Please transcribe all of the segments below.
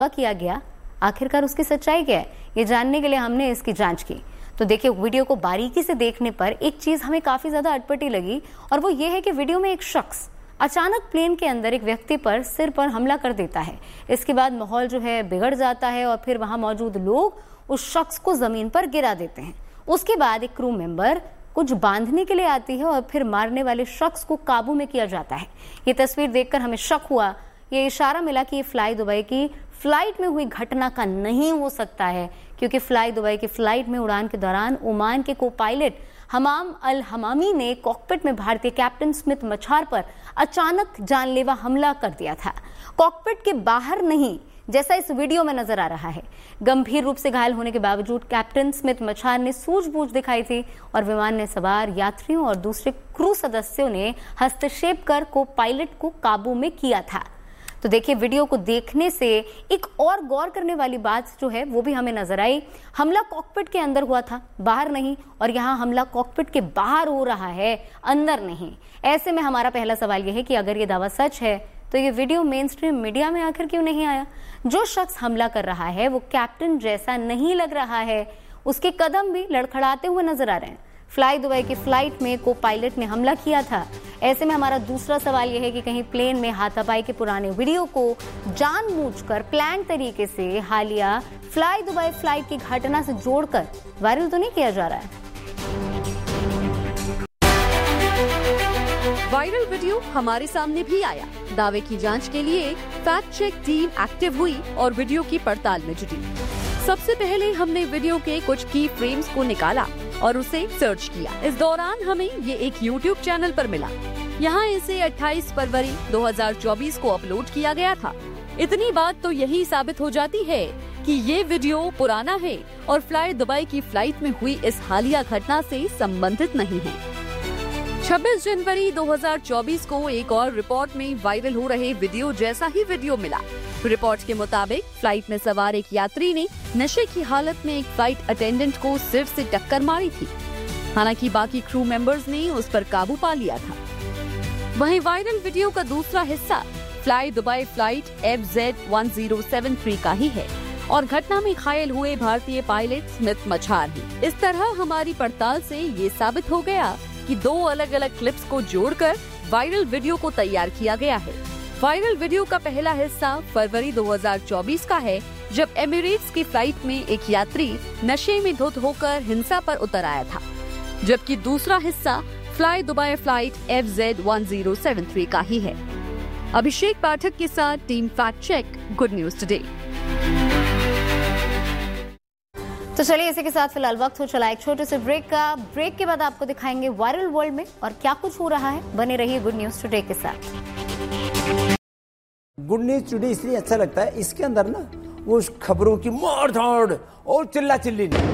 किया गया, आखिरकार उसकी सच्चाई क्या है, ये जानने के लिए हमने इसकी जांच की। तो देखिए, वीडियो को बारीकी से देखने पर एक चीज हमें काफी ज्यादा अटपटी लगी, और वो ये है कि वीडियो में एक शख्स अचानक प्लेन के अंदर एक व्यक्ति पर सिर पर हमला कर देता है। इसके बाद माहौल जो है बिगड़ जाता है और फिर वहां मौजूद लोग उस शख्स को जमीन पर गिरा देते हैं। उसके बाद एक क्रू मेंबर कुछ बांधने के लिए आती है और फिर मारने वाले शख्स को काबू में किया जाता है। ये तस्वीर देखकर हमें शक हुआ, ये इशारा मिला कि ये फ्लाई दुबई की फ्लाइट में हुई घटना का नहीं हो सकता है, क्योंकि फ्लाई दुबई की फ्लाइट में उड़ान के दौरान ओमान के को पायलट हमाम अल हमामी ने कॉकपिट में भारतीय कैप्टन स्मिथ मछार पर अचानक जानलेवा हमला कर दिया था। कॉकपिट के बाहर नहीं, जैसा इस वीडियो में नजर आ रहा है। गंभीर रूप से घायल होने के बावजूद कैप्टन स्मिथ मछार ने सूझबूझ दिखाई थी और विमान में सवार यात्रियों और दूसरे क्रू सदस्यों ने हस्तक्षेप कर को पायलट को काबू में किया था। तो देखिए, वीडियो को देखने से एक और गौर करने वाली बात जो है वो भी हमें नजर आई। हमला कॉकपिट के अंदर हुआ था, बाहर नहीं, और यहाँ हमला कॉकपिट के बाहर हो रहा है, अंदर नहीं। ऐसे में हमारा पहला सवाल यह है कि अगर ये दावा सच है तो ये वीडियो मेन स्ट्रीम मीडिया में आखिर क्यों नहीं आया? जो शख्स हमला कर रहा है वो कैप्टन जैसा नहीं लग रहा है, उसके कदम भी लड़खड़ाते हुए नजर आ रहे हैं। फ्लाई दुबई की फ्लाइट में को पायलट ने हमला किया था। ऐसे में हमारा दूसरा सवाल यह है कि कहीं प्लेन में हाथापाई के पुराने वीडियो को जानबूझकर प्लान तरीके से हालिया फ्लाई दुबई फ्लाइट की घटना से जोड़कर वायरल तो नहीं किया जा रहा है? वायरल वीडियो हमारे सामने भी आया। दावे की जांच के लिए फैक्ट चेक टीम एक्टिव हुई और वीडियो की पड़ताल में जुटी। सबसे पहले हमने वीडियो के कुछ की फ्रेम्स को निकाला और उसे सर्च किया। इस दौरान हमें ये एक YouTube चैनल पर मिला। यहाँ इसे 28 फरवरी 2024 को अपलोड किया गया था। इतनी बात तो यही साबित हो जाती है कि ये वीडियो पुराना है और फ्लाई दुबई की फ्लाइट में हुई इस हालिया घटना से संबंधित नहीं है। 26 जनवरी 2024 को एक और रिपोर्ट में वायरल हो रहे वीडियो जैसा ही वीडियो मिला। रिपोर्ट के मुताबिक फ्लाइट में सवार एक यात्री ने नशे की हालत में एक फ्लाइट अटेंडेंट को सिर से टक्कर मारी थी। हालांकि बाकी क्रू मेंबर्स ने उस पर काबू पा लिया था। वहीं वायरल वीडियो का दूसरा हिस्सा फ्लाई दुबई फ्लाइट FZ1073 का ही है और घटना में घायल हुए भारतीय पायलट स्मिथ मछार ही। इस तरह हमारी पड़ताल से ये साबित हो गया कि दो अलग अलग क्लिप्स को जोड़कर वायरल वीडियो को तैयार किया गया है। वायरल वीडियो का पहला हिस्सा फरवरी 2024 का है, जब एमिरेट्स की फ्लाइट में एक यात्री नशे में धुत होकर हिंसा पर उतर आया था, जबकि दूसरा हिस्सा फ्लाई दुबई फ्लाइट FZ1073 का ही है। अभिषेक पाठक के साथ team fact check, good news today. तो चलिए, इसी के साथ फिलहाल वक्त हो चला एक छोटे से ब्रेक का। ब्रेक के बाद आपको दिखाएंगे वायरल वर्ल्ड में और क्या कुछ हो रहा है। बने रहिए गुड न्यूज टुडे के साथ। गुड न्यूज टुडे इसलिए अच्छा लगता है, इसके अंदर ना वो खबरों की मार धाड़ और चिल्ला चिल्ली नहीं।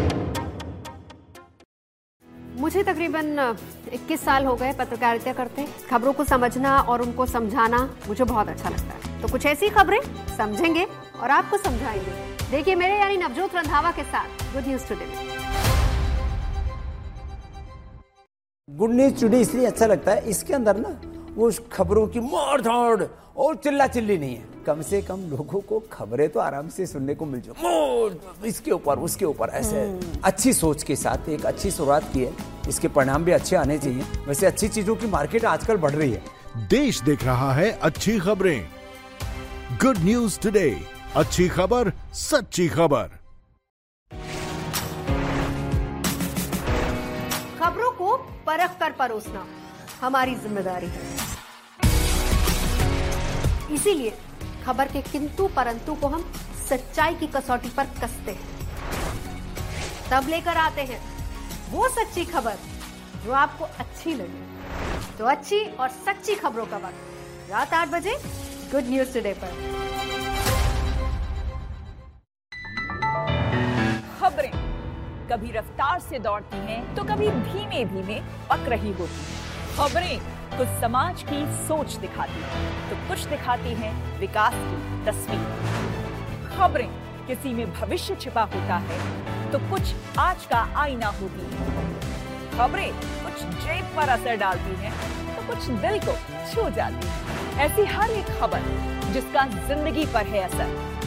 मुझे तकरीबन 21 साल हो गए पत्रकारिता करते। खबरों को समझना और उनको समझाना मुझे बहुत अच्छा लगता है। तो कुछ ऐसी खबरें समझेंगे और आपको समझाएंगे। देखिए मेरे यानी नवजोत रंधावा के साथ good news today. Good news today इसलिए अच्छा लगता है, इसके अंदर ना वो खबरों की मार धाड़ और चिल्ला चिल्ली नहीं है। कम से कम लोगों को खबरें तो आराम से सुनने को मिल जाए, इसके ऊपर उसके ऊपर ऐसे अच्छी सोच के साथ एक अच्छी शुरुआत की है। इसके परिणाम भी अच्छे आने चाहिए। वैसे अच्छी चीजों की मार्केट आजकल बढ़ रही है। देश देख रहा है अच्छी खबरें। गुड न्यूज टुडे, अच्छी खबर, सच्ची खबर। खबरों को परख कर परोसना हमारी जिम्मेदारी है। इसीलिए खबर के किंतु परंतु को हम सच्चाई की कसौटी पर कसते हैं। तब लेकर आते हैं वो सच्ची खबर जो आपको अच्छी लगे। तो अच्छी और सच्ची खबरों का वक्त रात 8 बजे गुड न्यूज टुडे पर। खबरें कभी रफ्तार से दौड़ती हैं तो कभी धीमे धीमे पक रही होती हैं। खबरें कुछ समाज की सोच दिखाती हैं तो कुछ दिखाती हैं विकास की तस्वीर। खबरें किसी में भविष्य छिपा होता है तो कुछ आज का आईना होती है। खबरें कुछ जेब पर असर डालती हैं तो कुछ दिल को छू जाती है। ऐसी हर एक खबर जिसका जिंदगी पर है असर,